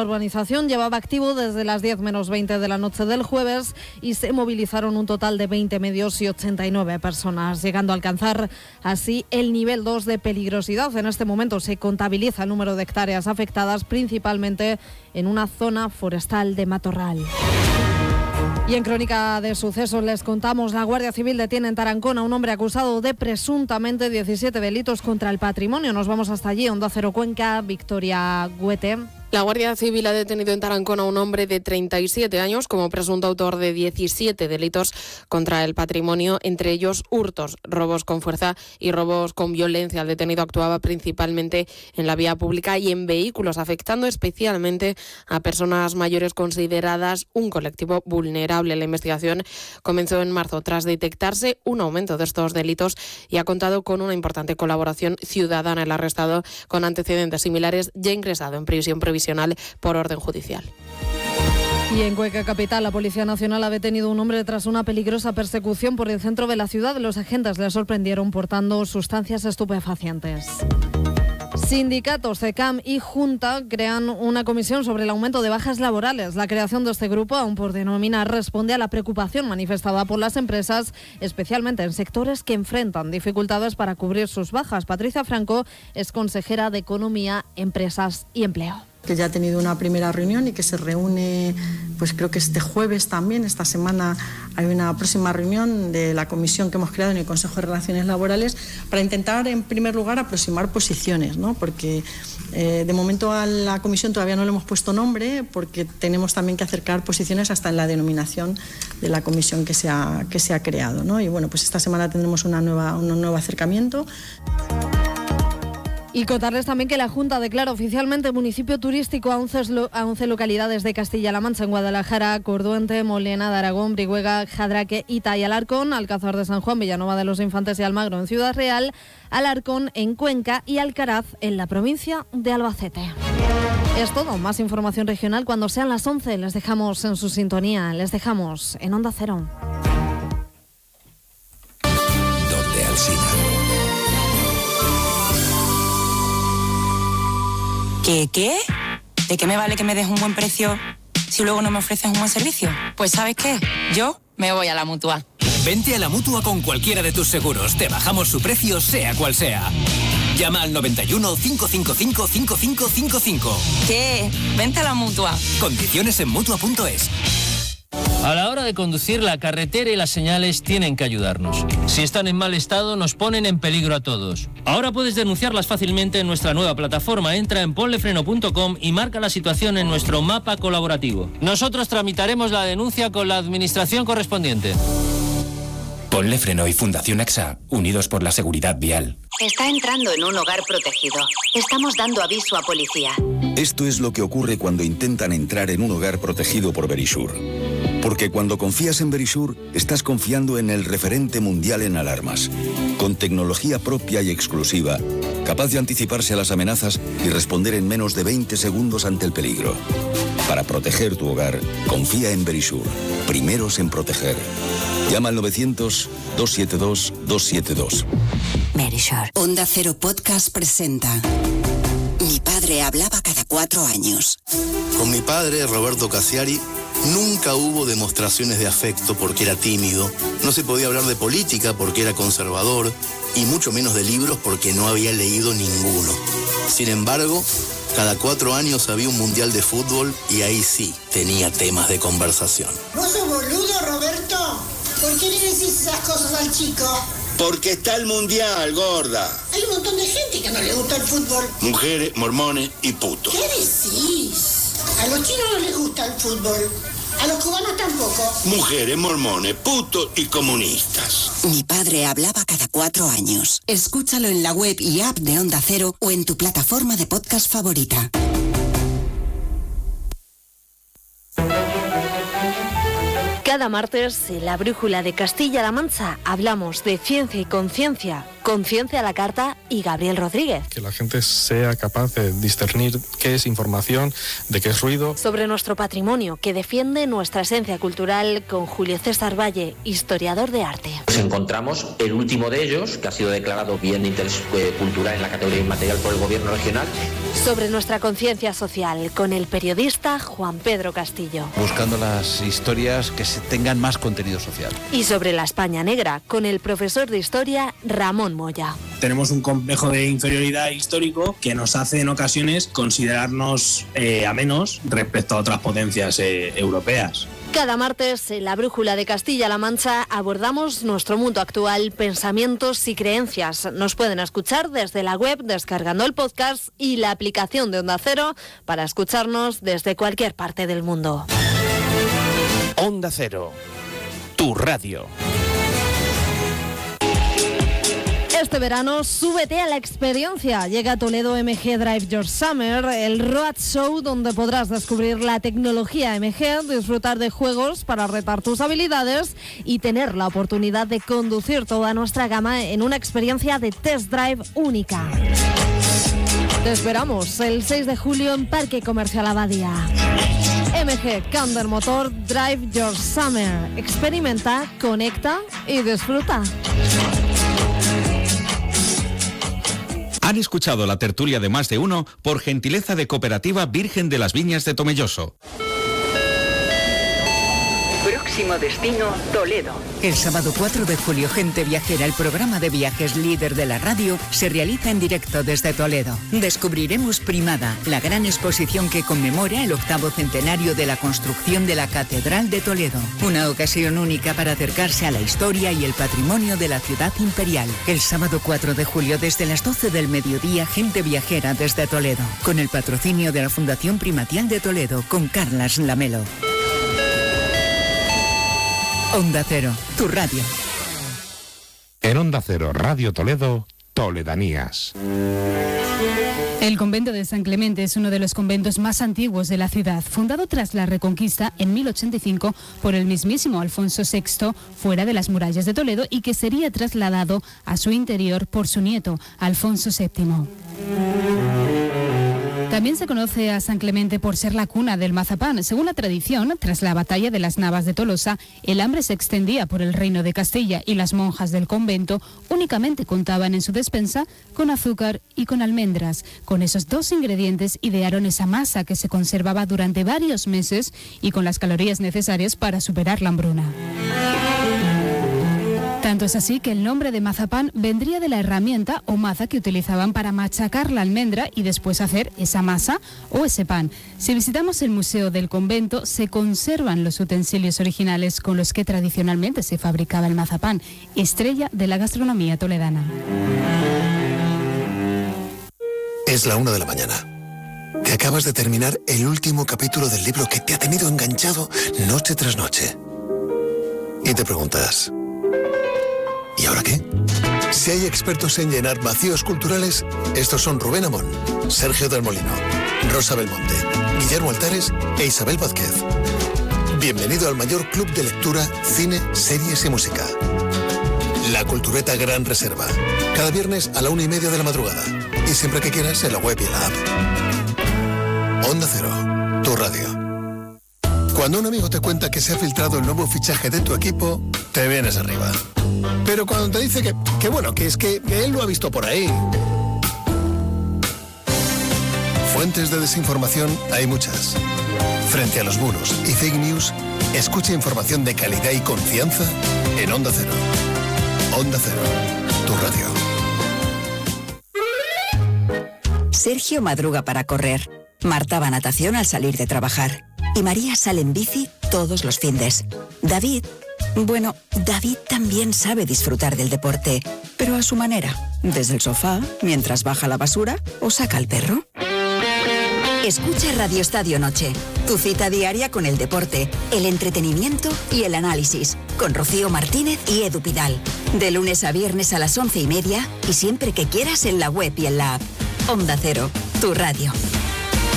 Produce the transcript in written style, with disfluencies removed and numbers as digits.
urbanización llevaba activo desde las 10 menos 20 de la noche del jueves y se movilizaron un total de 20 medios y 89 personas, llegando a alcanzar así el nivel 2 de peligrosidad. En este momento se contabiliza el número de hectáreas afectadas, principalmente en una zona forestal de matorral. Y en Crónica de Sucesos les contamos, la Guardia Civil detiene en Tarancón a un hombre acusado de presuntamente 17 delitos contra el patrimonio. Nos vamos hasta allí, Onda Cero Cuenca, Victoria Güete. La Guardia Civil ha detenido en Tarancón a un hombre de 37 años como presunto autor de 17 delitos contra el patrimonio, entre ellos hurtos, robos con fuerza y robos con violencia. El detenido actuaba principalmente en la vía pública y en vehículos, afectando especialmente a personas mayores consideradas un colectivo vulnerable. La investigación comenzó en marzo tras detectarse un aumento de estos delitos y ha contado con una importante colaboración ciudadana. El arrestado, con antecedentes similares, ya ingresado en prisión provisional por orden judicial. Y en Cuenca Capital, la Policía Nacional ha detenido a un hombre tras una peligrosa persecución por el centro de la ciudad. Los agentes le sorprendieron portando sustancias estupefacientes. Sindicatos, CECAM y Junta crean una comisión sobre el aumento de bajas laborales. La creación de este grupo, aún por denominar, responde a la preocupación manifestada por las empresas, especialmente en sectores que enfrentan dificultades para cubrir sus bajas. Patricia Franco es consejera de Economía, Empresas y Empleo. Que ya ha tenido una primera reunión y que se reúne, pues creo que este jueves también. Esta semana hay una próxima reunión de la comisión que hemos creado en el Consejo de Relaciones Laborales para intentar, en primer lugar, aproximar posiciones, ¿no? Porque de momento a la comisión todavía no le hemos puesto nombre, porque tenemos también que acercar posiciones hasta en la denominación de la comisión que se ha creado, ¿no? Y bueno, pues esta semana tendremos un nuevo acercamiento. Y contarles también que la Junta declara oficialmente municipio turístico a 11 localidades de Castilla-La Mancha, en Guadalajara, Corduente, Molina de Aragón, Brihuega, Jadraque, Ita y Alarcón, Alcázar de San Juan, Villanueva de los Infantes y Almagro en Ciudad Real, Alarcón en Cuenca y Alcaraz en la provincia de Albacete. Es todo, más información regional cuando sean las 11. Les dejamos en su sintonía, les dejamos en Onda Cero. Donde Alsina. ¿Qué? ¿De qué me vale que me des un buen precio si luego no me ofreces un buen servicio? Pues ¿sabes qué? Yo me voy a la Mutua. Vente a la Mutua con cualquiera de tus seguros. Te bajamos su precio, sea cual sea. Llama al 91 555 5555. ¿Qué? Vente a la Mutua. Condiciones en Mutua.es. A la hora de conducir, la carretera y las señales tienen que ayudarnos. Si están en mal estado, nos ponen en peligro a todos. Ahora puedes denunciarlas fácilmente en nuestra nueva plataforma. Entra en ponlefreno.com y marca la situación en nuestro mapa colaborativo. Nosotros tramitaremos la denuncia con la administración correspondiente. Ponle Freno y Fundación AXA, unidos por la seguridad vial. Está entrando en un hogar protegido. Estamos dando aviso a policía. Esto es lo que ocurre cuando intentan entrar en un hogar protegido por Verisur. Porque cuando confías en Verisur, estás confiando en el referente mundial en alarmas, con tecnología propia y exclusiva, capaz de anticiparse a las amenazas y responder en menos de 20 segundos ante el peligro. Para proteger tu hogar, confía en Verisur. Primeros en proteger. Llama al 900-272-272. Verisur. Onda Cero Podcast presenta Mi padre hablaba cada 4 años. Con mi padre, Roberto Cassiari, nunca hubo demostraciones de afecto porque era tímido, no se podía hablar de política porque era conservador y mucho menos de libros porque no había leído ninguno. Sin embargo, cada 4 años había un mundial de fútbol y ahí sí tenía temas de conversación. ¿Vos sos boludo, Roberto? ¿Por qué le decís esas cosas al chico? Porque está el mundial, gorda. Hay un montón de gente que no le gusta el fútbol. Mujeres, mormones y putos. ¿Qué decís? A los chinos no les gusta el fútbol. A los cubanos tampoco. Mujeres, mormones, putos y comunistas. Mi padre hablaba cada 4 años. Escúchalo en la web y app de Onda Cero o en tu plataforma de podcast favorita. Cada martes, en la Brújula de Castilla-La Mancha, hablamos de ciencia y conciencia, con Ciencia a la Carta y Gabriel Rodríguez. Que la gente sea capaz de discernir qué es información, de qué es ruido. Sobre nuestro patrimonio, que defiende nuestra esencia cultural, con Julio César Valle, historiador de arte. Pues encontramos el último de ellos, que ha sido declarado bien de interés cultural en la categoría inmaterial por el Gobierno regional, Sobre nuestra conciencia social, con el periodista Juan Pedro Castillo. Buscando las historias que tengan más contenido social. Y sobre la España negra, con el profesor de historia Ramón Moya. Tenemos un complejo de inferioridad histórico que nos hace en ocasiones considerarnos a menos respecto a otras potencias europeas. Cada martes en la Brújula de Castilla-La Mancha abordamos nuestro mundo actual, pensamientos y creencias. Nos pueden escuchar desde la web descargando el podcast y la aplicación de Onda Cero para escucharnos desde cualquier parte del mundo. Onda Cero, tu radio. Este verano, súbete a la experiencia. Llega a Toledo MG Drive Your Summer, el road show donde podrás descubrir la tecnología MG, disfrutar de juegos para retar tus habilidades y tener la oportunidad de conducir toda nuestra gama en una experiencia de test drive única. Te esperamos el 6 de julio en Parque Comercial Abadía. MG Cander Motor Drive Your Summer. Experimenta, conecta y disfruta. Han escuchado la tertulia de Más de Uno por gentileza de Cooperativa Virgen de las Viñas de Tomelloso. Próximo destino, Toledo. El sábado 4 de julio, Gente Viajera, el programa de viajes líder de la radio, se realiza en directo desde Toledo. Descubriremos Primada, la gran exposición que conmemora el 8º centenario de la construcción de la Catedral de Toledo. Una ocasión única para acercarse a la historia y el patrimonio de la ciudad imperial. El sábado 4 de julio, desde las 12 del mediodía, Gente Viajera desde Toledo. Con el patrocinio de la Fundación Primatial de Toledo, con Carlas Lamelo. Onda Cero, tu radio. En Onda Cero, Radio Toledo, Toledanías. El convento de San Clemente es uno de los conventos más antiguos de la ciudad, fundado tras la Reconquista en 1085 por el mismísimo Alfonso VI fuera de las murallas de Toledo y que sería trasladado a su interior por su nieto, Alfonso VII. También se conoce a San Clemente por ser la cuna del mazapán. Según la tradición, tras la batalla de las Navas de Tolosa, el hambre se extendía por el reino de Castilla y las monjas del convento únicamente contaban en su despensa con azúcar y con almendras. Con esos dos ingredientes idearon esa masa que se conservaba durante varios meses y con las calorías necesarias para superar la hambruna. Tanto es así que el nombre de mazapán vendría de la herramienta o maza que utilizaban para machacar la almendra y después hacer esa masa o ese pan. Si visitamos el Museo del Convento, se conservan los utensilios originales con los que tradicionalmente se fabricaba el mazapán, estrella de la gastronomía toledana. Es la 1 de la mañana. Te acabas de terminar el último capítulo del libro que te ha tenido enganchado noche tras noche. Y te preguntas, ¿y ahora qué? Si hay expertos en llenar vacíos culturales, estos son Rubén Amón, Sergio del Molino, Rosa Belmonte, Guillermo Altares e Isabel Vázquez. Bienvenido al mayor club de lectura, cine, series y música. La Cultureta Gran Reserva. Cada viernes a la 1:30 de la madrugada. Y siempre que quieras en la web y en la app. Onda Cero, tu radio. Cuando un amigo te cuenta que se ha filtrado el nuevo fichaje de tu equipo, te vienes arriba. Pero cuando te dice que bueno, que es que él lo ha visto por ahí. Fuentes de desinformación hay muchas. Frente a los bulos y fake news, escucha información de calidad y confianza en Onda Cero. Onda Cero, tu radio. Sergio madruga para correr. Marta va a natación al salir de trabajar. Y María sale en bici todos los findes. David también sabe disfrutar del deporte, pero a su manera. Desde el sofá, mientras baja la basura o saca al perro. Escucha Radio Estadio Noche, tu cita diaria con el deporte, el entretenimiento y el análisis, con Rocío Martínez y Edu Pidal. De lunes a viernes a las 11:30 y siempre que quieras en la web y en la app. Onda Cero, tu radio.